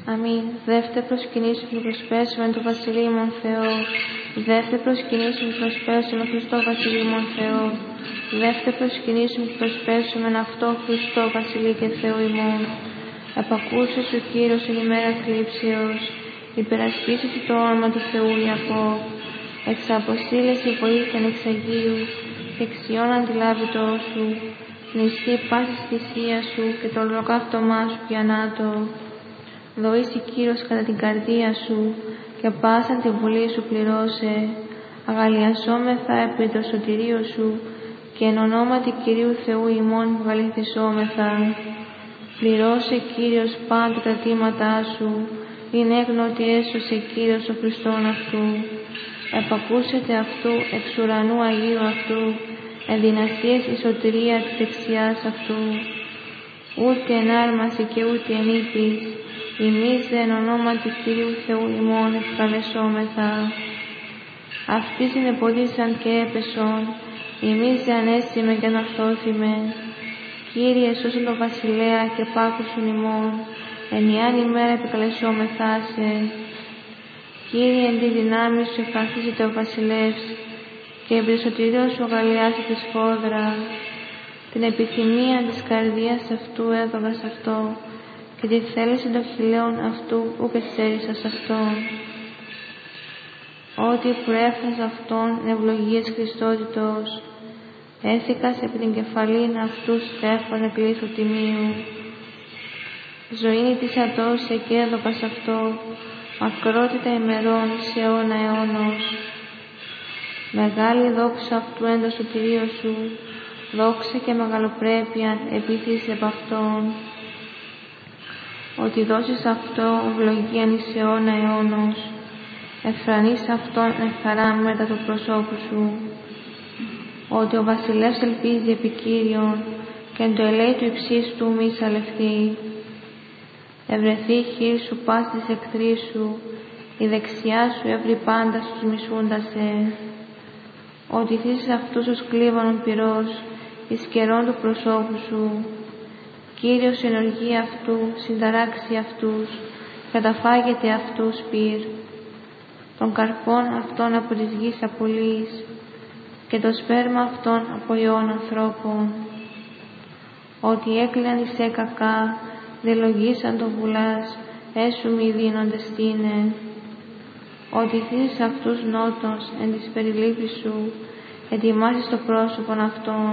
Αμήν. Δεύτε προσκυνήσουμε και προσπέσουμε το Βασιλείμον Θεό. Δεύτε προσκυνήσουμε και προσπέσουμε Χριστό Βασιλείμον Θεό. Δεύτε προσκυνήσουμε και προσπέσουμε αυτό Χριστό Βασιλεί και Θεό ημών. Επακούσε σου Κύριος εν ημέρα θλίψεως. Υπερασπίσει το όνομα του Θεού Ιακώβ. Εξαποστήλεση βοήθειαν εξ Αγίου και εξιών αντιλάβητό σου. Νηστεί πάσης θυσία σου και το ολοκαύτωμά σου πιανάτο. Δοήσει Κύριος κατά την καρδία σου και πάσαν τη βουλή σου πληρώσε. Αγαλιασόμεθα επί το σωτηρίο σου και εν ονόματι Κυρίου Θεού ημών γαληθισόμεθα. Πληρώσε Κύριος πάντα τα κρατήματά σου, είναι έγνω ότι έσωσε Κύριος ο Χριστόν αυτού. Επακούσετε αυτού εξ ουρανού Αγίου αυτού, εν δυναστείες η σωτηρία της δεξιάς αυτού. Ούτε εν άρμαση και ούτε εν ύπης, εμείς δε εν ονόματι Κυρίου Θεού ημών ευκαλεσόμεθα. Αυτοί συνεποδίσαν και έπεσον, εμείς δε ανέστημε και ανορθώθημε. Κύριε σώσον τον βασιλέα και πάκουσον ημών, εν ιάν ημέρα επικαλεσόμεθά σε. Κύριε εν τη δυνάμει σου ευχαριστήσετε ο βασιλεύς και επί το σωτηρίο σου αγαλιάζει τη σφόδρα. Την επιθυμία της καρδίας αυτού έδωγας αυτό και τη θέληση των χειλαίων αυτού ουκ εστέρησας αυτόν. Ότι προέφθας αυτόν ευλογίες Χριστότητος, έθηκας επί την κεφαλήν αυτού στέφανε κλήθου τιμίου. Ζωήνη της ατός και έδωκας αυτό, μακρότητα ημερών σε αιώνα αιώνος. Μεγάλη δόξα αυτού εν το σωτηρίο σου, δόξα και μεγαλοπρέπεια επίθεση από αυτόν. Ότι δώσεις αυτό ευλογίαν εις αιώνα αιώνος, εφρανείς αυτόν εν χαρά μετά του προσώπου σου. Ότι ο βασιλεύς ελπίζει επί Κύριον και εν το ελέη του υψίστου του μη σαλευθεί. Ευρεθεί η χείρ σου πας της εχθρής σου, η δεξιά σου εύρει πάντα στους μισούντασε. Ότι θύσεις αυτούς τους κλίβανον πυρός, εις καιρόν του προσώπου σου. Κύριος εν οργή αυτού συνταράξει αυτούς, καταφάγεται αυτούς πυρ. Των καρπών αυτών από της γης απολύς, και το σπέρμα αυτών από ιών ανθρώπων. Ότι έκλειναν εις κακά, δε λογίσαν το βουλάς, έσου μη δίνονται στήνε. Ότι θύσεις αυτούς νότος εν της περιλήψης σου, ετοιμάσεις το πρόσωπον αυτών.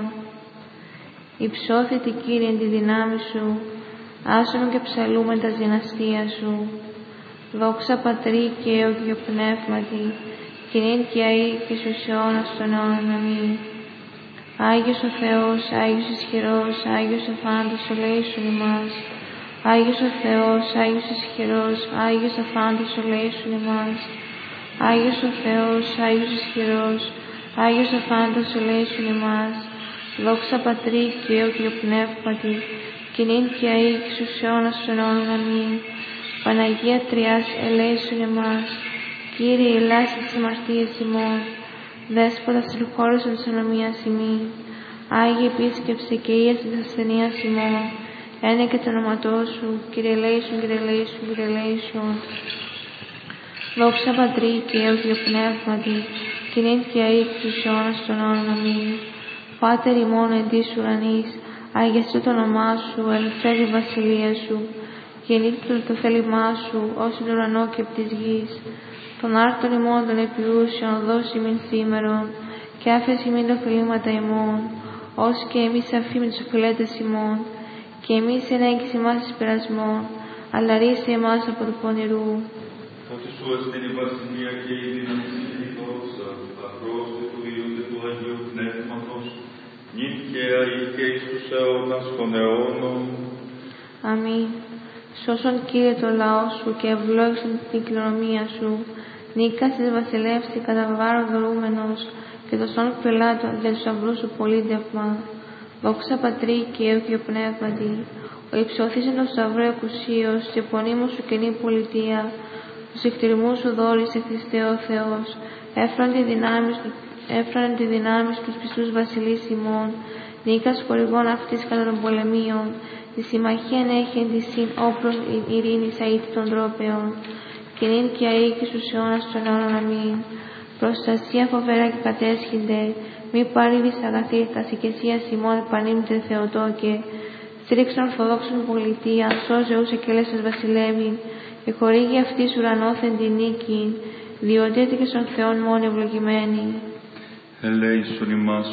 Υψώθητη Κύριε εν τη δυνάμει σου, άσωνο και ψαλούμε τα δυναστεία σου. Δόξα Πατρί και Υιό Πνεύματι, και νυν και αεί και στους αιώνας των αιώνων. Αμήν. Άγιος ο Θεός, Άγιος ισχυρός, Άγιος αφάντος ελέησον ημάς. Άγιος ο Θεός, Άγιος ισχυρός, Άγιος αφάντος ελέησον ημάς. Άγιος ο Θεός, Άγιος ισχυρός, Άγιος αφάντος ελέησον ημάς. Δόξα Πατρί και Υιό Πνεύματι, και νυν και αεί και στους αιώνας των αιώνων. Αμήν. Παναγία Τριάς ελέησον ημάς. Κύριε ελάσε τις αμαρτίες ημών, Δέσποτα συγχώρεσον της ανομίας ημί. Άγιε επίσκεψε και ίαση της ασθενείας ημών, ένε και το όνοματό σου, Κύριε ελέησον, Κύριε ελέησον, Κύριε ελέησον. Δόξα Πατρί και Υιό Πνεύματι, και νυν και αεί και στους αιώνας των αιώνων. Αμήν. Πάτερ ημών εν της ουρανής, αγιαστεί το όνομά σου, ελευθέρη η βασιλεία σου, γεννήτω το θέλημά σου, ως τον ουρανό και επ' της γης. Των άρτων ημών των επιούσεων δώσει μην σήμερον, και άφεση μην τα οφειλήματα ημών, ως και εμείς αφήμεν τους οφειλέτες ημών, και εμείς εν έγκυση μας εις πειρασμών, αλλά ρίσε εμάς από του πονηρού. Ότι σου εστίν η βασιλεία και η δύναμη και η δόξα, ακρόαστε του Υιού και του Αγίου Πνεύματος, νυν και αεί και εις τους αιώνας των αιώνων. Αμήν. Σώσον Κύριε το λαό σου και ευλόγησον την κληρονομία σου. Νίκας της βασιλεύση κατά βάρον δωρούμενος και δοσών πελάτων για τους αυρούς σου πολίτευμα. Δόξα Πατρί και Υιό Πνεύματι, ο υψώθησεν το σταυρό εκουσίως και πονήμου σου καινή πολιτεία, τους εκτιρμούς σου δόρισε Χριστέ ο Θεός, έφρανε τη δυνάμει στους πιστούς βασιλείς ημών, νίκας χορηγών αυτής κατά των πολεμίων, Τη συμμαχίαν έχει εν τη συν όπλος ειρήνης αήτη των τρόπεων, και νυν και αεί και στους αιώνας των αιώνων αμήν. Προστασία φοβερά και κατέσχυνται, μη παρήβης αγαθή τα οικεσίας ημών πανήμητε Θεοτόκε, στήριξον ορθοδόξων πολιτεία, σώζε ους εκέλεσες βασιλεύειν, και χορήγει αυτής ουρανόθεν την νίκη, διότι έτυχε στον Θεόν μόνοι ευλογημένοι. Ελέησον ημάς